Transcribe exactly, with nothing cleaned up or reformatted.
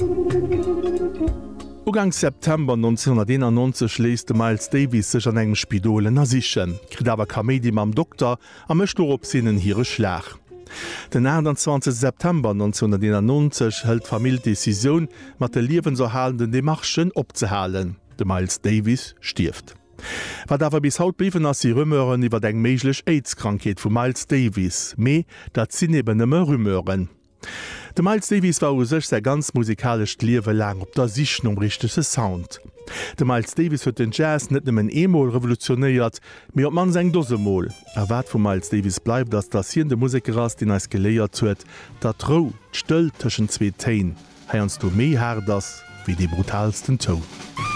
Ugang September neunzehnhunderteinundneunzig schläst Miles Davis sech an engem Spidole nasichen, krit awer Kamedi mam Doktor a mecht op sinnen hire Schlach. Den einundzwanzigsten September neunzehnhunderteinundneunzig hält d'Famill Decision, mat de liewenserhalenden Demarchen opzehalen. De Miles Davis stift. Wat awer bis haut bliewen ass die Rëmmeren iwwer eng méiglech AIDS-Krankheet vu Miles Davis, méi dat sinn eben ëmmer Rëmmeren. De Miles Davis war u sech se ganz musikalisch Liewe lang op der Sichen um richtege Sound. De Miles Davis huet den Jazz net nemmmen Emol revolutionéiert, méi op man seng Dosemol. Er wat vu Miles Davis bleif, dats das hien de Musiker ass den als geléiert huet, dat Tro stëll tëschen zwee Tein, heiernst du méi herders wie de brutalsten Ton.